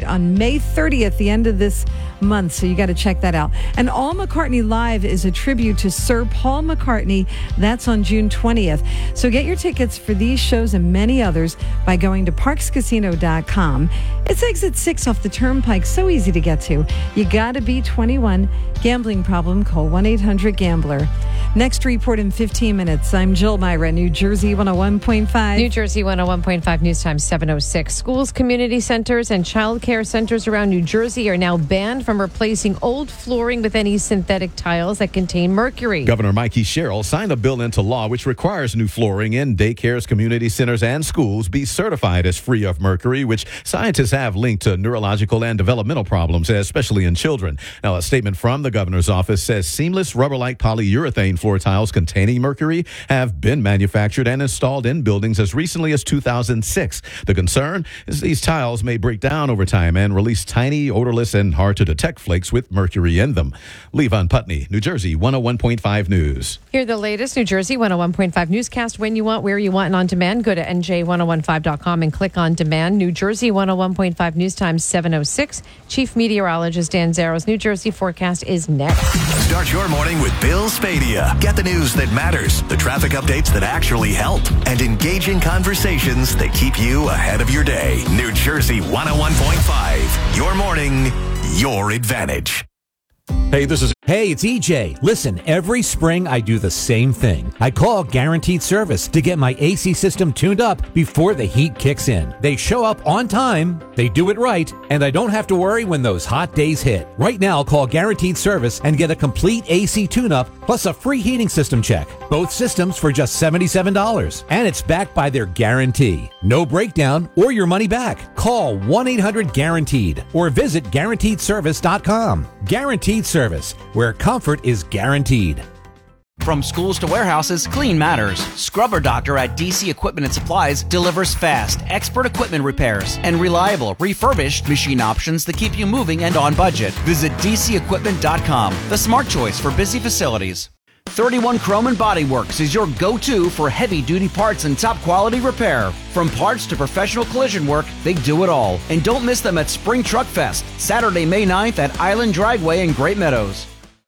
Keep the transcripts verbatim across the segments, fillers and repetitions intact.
on May thirtieth, the end of this month, so you got to check that out. And All McCartney Live is a tribute to Sir Paul McCartney. That's on June twentieth. So get your tickets for these shows and many others by going to parks casino dot com. It's exit six off the Turnpike, so easy to get to. You got to be twenty-one. Gambling problem, call one eight hundred gambler. Next report in fifteen minutes. I'm Jill Myra, New Jersey one oh one point five. New Jersey one oh one point five News Time seven oh six. Schools, community centers, and child care centers around New Jersey are now banned from replacing old flooring with any synthetic tiles that contain mercury. Governor Mikey Sherrill signed a bill into law which requires new flooring in daycares, community centers, and schools be certified as free of mercury, which scientists have linked to neurological and developmental problems, especially in children. Now, a statement from the governor's office says seamless rubber-like polyurethane floor tiles containing mercury have been manufactured and installed in buildings as recently as two thousand six. The concern is these tiles may break down over time and release tiny, odorless, and hard-to-detect flakes with mercury in them. Levon Putney, New Jersey one oh one point five News. Hear the latest New Jersey one oh one point five newscast when you want, where you want, and on demand. Go to N J ten fifteen dot com and click on demand. New Jersey one oh one point five News Time seven oh six. Chief Meteorologist Dan Zaro's New Jersey forecast is next. Start your morning with Bill Spadia. Get the news that matters, the traffic updates that actually help, and engaging conversations that keep you ahead of your day. New Jersey one oh one point five. Your morning, your advantage. Hey, this is... Hey, it's E J. Listen, every spring I do the same thing. I call Guaranteed Service to get my A C system tuned up before the heat kicks in. They show up on time, they do it right, and I don't have to worry when those hot days hit. Right now, call Guaranteed Service and get a complete A C tune-up plus a free heating system check. Both systems for just seventy-seven dollars. And it's backed by their guarantee. No breakdown or your money back. Call one eight hundred guaranteed or visit guaranteed service dot com. Guaranteed Service, where comfort is guaranteed. From schools to warehouses, clean matters. Scrubber Doctor at D C Equipment and Supplies delivers fast, expert equipment repairs and reliable, refurbished machine options that keep you moving and on budget. Visit D C equipment dot com, the smart choice for busy facilities. thirty-one Chrome and Body Works is your go-to for heavy-duty parts and top-quality repair. From parts to professional collision work, they do it all. And don't miss them at Spring Truck Fest, Saturday, May ninth at Island Dragway in Great Meadows.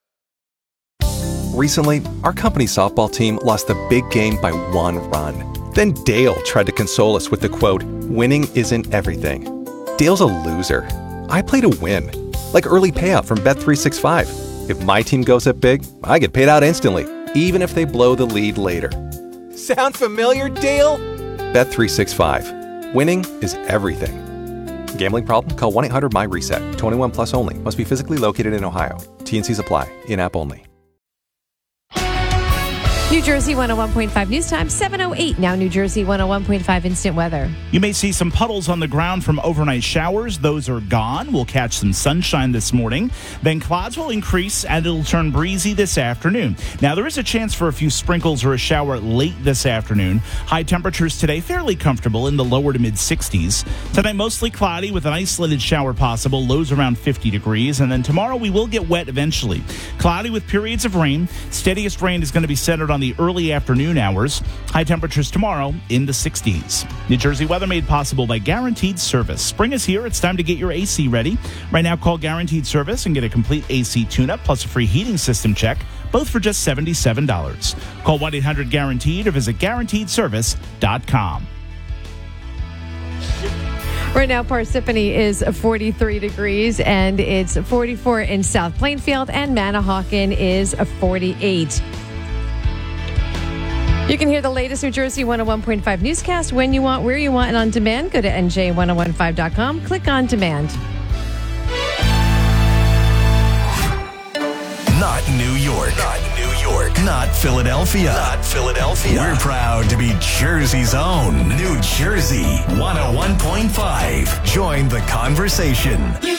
Recently, our company softball team lost the big game by one run. Then Dale tried to console us with the quote, "Winning isn't everything." Dale's a loser. I play to win, like early payout from Bet three sixty-five. If my team goes up big, I get paid out instantly, even if they blow the lead later. Sound familiar, Dale? Bet three sixty-five. Winning is everything. Gambling problem? Call one eight hundred my reset. twenty-one plus only. Must be physically located in Ohio. T and Cs apply. In-app only. New Jersey one oh one point five News Time seven oh eight. Now New Jersey one oh one point five instant weather. You may see some puddles on the ground from overnight showers. Those are gone. We'll catch some sunshine this morning. Then clouds will increase and it'll turn breezy this afternoon. Now there is a chance for a few sprinkles or a shower late this afternoon. High temperatures today fairly comfortable in the lower to mid sixties. Tonight mostly cloudy with an isolated shower possible. Lows around fifty degrees. And then tomorrow we will get wet eventually. Cloudy with periods of rain. Steadiest rain is going to be centered on the early afternoon hours. High temperatures tomorrow in the sixties. New Jersey weather made possible by Guaranteed Service. Spring is here. It's time to get your A C ready. Right now, call Guaranteed Service and get a complete A C tune-up plus a free heating system check, both for just seventy-seven dollars. Call one eight hundred guaranteed or visit guaranteed service dot com. Right now, Parsippany is forty-three degrees, and it's forty-four in South Plainfield, and Manahawkin is forty-eight. You can hear the latest New Jersey one oh one point five newscast when you want, where you want, and on demand. Go to N J ten fifteen dot com. Click on demand. Not New York. Not New York. Not Philadelphia. Not Philadelphia. We're proud to be Jersey's own New Jersey one oh one point five. Join the conversation.